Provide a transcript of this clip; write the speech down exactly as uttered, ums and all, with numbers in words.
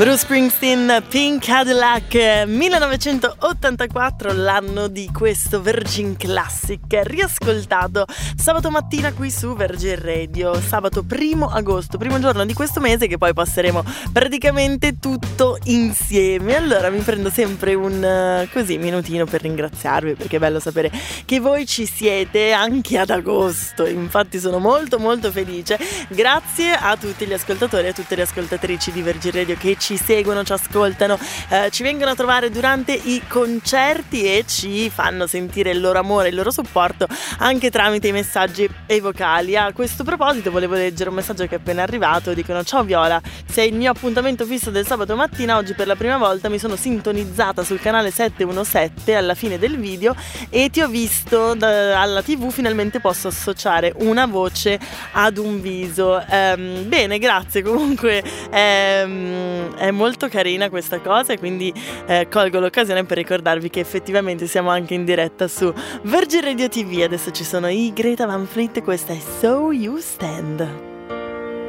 Bruce Springsteen, Pink Cadillac, millenovecentottantaquattro, l'anno di questo Virgin Classic, riascoltato sabato mattina qui su Virgin Radio, sabato primo agosto, primo giorno di questo mese che poi passeremo praticamente tutto insieme. Allora mi prendo sempre un così minutino per ringraziarvi, perché è bello sapere che voi ci siete anche ad agosto, infatti sono molto molto felice. Grazie a tutti gli ascoltatori e a tutte le ascoltatrici di Virgin Radio che ci seguono, ci ascoltano, eh, ci vengono a trovare durante i concerti e ci fanno sentire il loro amore, il loro supporto anche tramite i messaggi e i vocali. A questo proposito volevo leggere un messaggio che è appena arrivato. Dicono: ciao Viola, sei il mio appuntamento fisso del sabato mattina. Oggi per la prima volta mi sono sintonizzata sul canale settecentodiciassette alla fine del video e ti ho visto da, alla tv. Finalmente posso associare una voce ad un viso. Ehm, bene, grazie. Comunque ehm, è molto carina questa cosa, e quindi eh, colgo l'occasione per ricordarvi che effettivamente siamo anche in diretta su Virgin Radio T V. Adesso ci sono i Greta Van Fleet, questa è So You Stand.